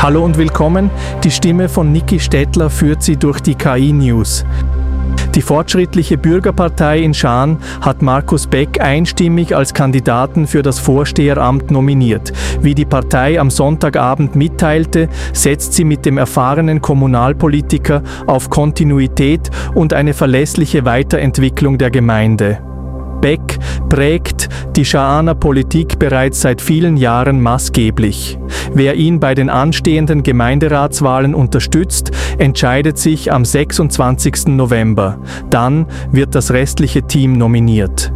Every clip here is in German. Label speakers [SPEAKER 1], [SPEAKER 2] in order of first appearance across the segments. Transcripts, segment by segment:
[SPEAKER 1] Hallo und willkommen, die Stimme von Niki Stettler führt Sie durch die KI-News. Die Fortschrittliche Bürgerpartei in Schaan hat Markus Beck einstimmig als Kandidaten für das Vorsteheramt nominiert. Wie die Partei am Sonntagabend mitteilte, setzt sie mit dem erfahrenen Kommunalpolitiker auf Kontinuität und eine verlässliche Weiterentwicklung der Gemeinde. Beck prägt die Schaaner Politik bereits seit vielen Jahren maßgeblich. Wer ihn bei den anstehenden Gemeinderatswahlen unterstützt, entscheidet sich am 26. November. Dann wird das restliche Team nominiert.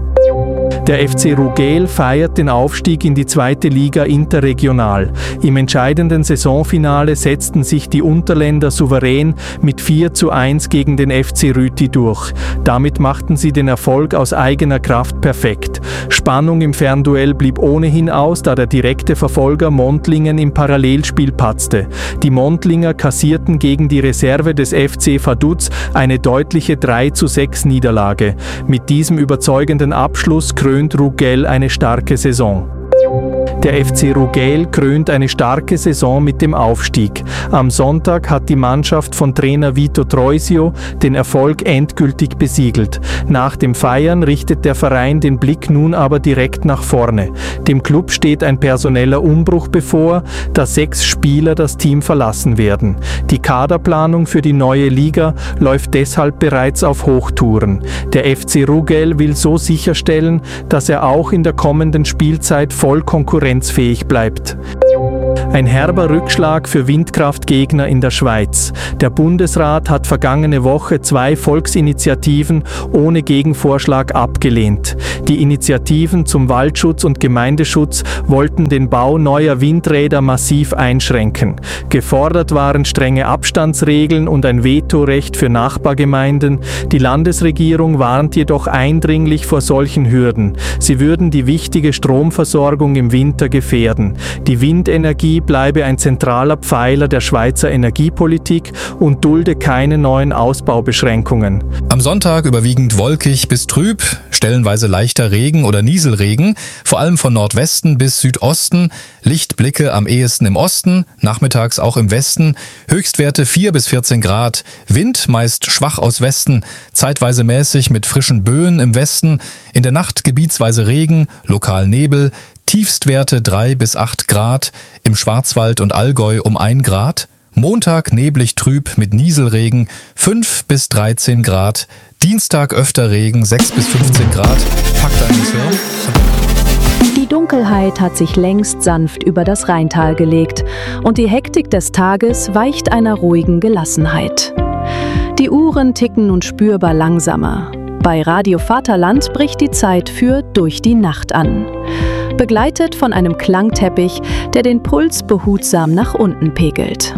[SPEAKER 1] Der FC Rugel feiert den Aufstieg in die 2. Liga interregional. Im entscheidenden Saisonfinale setzten sich die Unterländer souverän mit 4:1 gegen den FC Rüti durch. Damit machten sie den Erfolg aus eigener Kraft perfekt. Spannung im Fernduell blieb ohnehin aus, da der direkte Verfolger Mondlingen im Parallelspiel patzte. Die Mondlinger kassierten gegen die Reserve des FC Vaduz eine deutliche 3:6 Niederlage. Mit diesem überzeugenden Abschluss krönt Rugel eine starke Saison. Der FC Rugel krönt eine starke Saison mit dem Aufstieg. Am Sonntag hat die Mannschaft von Trainer Vito Troisio den Erfolg endgültig besiegelt. Nach dem Feiern richtet der Verein den Blick nun aber direkt nach vorne. Dem Klub steht ein personeller Umbruch bevor, da 6 Spieler das Team verlassen werden. Die Kaderplanung für die neue Liga läuft deshalb bereits auf Hochtouren. Der FC Rugel will so sicherstellen, dass er auch in der kommenden Spielzeit voll konkurrenzfähig bleibt. Ein herber Rückschlag für Windkraftgegner in der Schweiz. Der Bundesrat hat vergangene Woche 2 Volksinitiativen ohne Gegenvorschlag abgelehnt. Die Initiativen zum Waldschutz und Gemeindeschutz wollten den Bau neuer Windräder massiv einschränken. Gefordert waren strenge Abstandsregeln und ein Vetorecht für Nachbargemeinden. Die Landesregierung warnt jedoch eindringlich vor solchen Hürden. Sie würden die wichtige Stromversorgung im Winter gefährden. Die Windenergie bleibe ein zentraler Pfeiler der Schweizer Energiepolitik und dulde keine neuen Ausbaubeschränkungen.
[SPEAKER 2] Am Sonntag überwiegend wolkig bis trüb, stellenweise leichter Regen oder Nieselregen, vor allem von Nordwesten bis Südosten, Lichtblicke am ehesten im Osten, nachmittags auch im Westen, Höchstwerte 4 bis 14 Grad, Wind meist schwach aus Westen, zeitweise mäßig mit frischen Böen im Westen, in der Nacht gebietsweise Regen, lokal Nebel, Tiefstwerte 3 bis 8 Grad, im Schwarzwald und Allgäu um 1 Grad, Montag neblig trüb mit Nieselregen 5 bis 13 Grad, Dienstag öfter Regen 6 bis 15 Grad, packt einen Schirm.
[SPEAKER 3] Die Dunkelheit hat sich längst sanft über das Rheintal gelegt und die Hektik des Tages weicht einer ruhigen Gelassenheit. Die Uhren ticken nun spürbar langsamer. Bei Radio Vaterland bricht die Zeit für Durch die Nacht an. Begleitet von einem Klangteppich, der den Puls behutsam nach unten pegelt.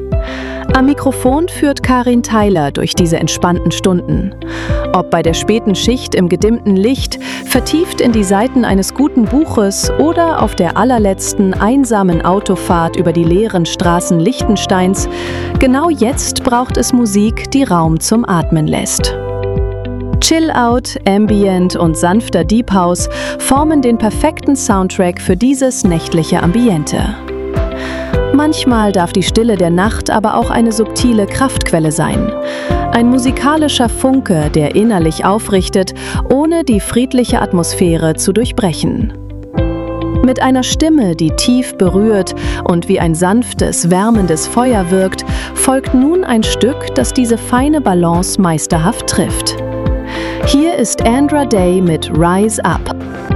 [SPEAKER 3] Am Mikrofon führt Karin Theiler durch diese entspannten Stunden. Ob bei der späten Schicht im gedimmten Licht, vertieft in die Seiten eines guten Buches oder auf der allerletzten einsamen Autofahrt über die leeren Straßen Liechtensteins, genau jetzt braucht es Musik, die Raum zum Atmen lässt. Chill-Out, Ambient und sanfter Deep House formen den perfekten Soundtrack für dieses nächtliche Ambiente. Manchmal darf die Stille der Nacht aber auch eine subtile Kraftquelle sein. Ein musikalischer Funke, der innerlich aufrichtet, ohne die friedliche Atmosphäre zu durchbrechen. Mit einer Stimme, die tief berührt und wie ein sanftes, wärmendes Feuer wirkt, folgt nun ein Stück, das diese feine Balance meisterhaft trifft. Hier ist Andra Day mit Rise Up.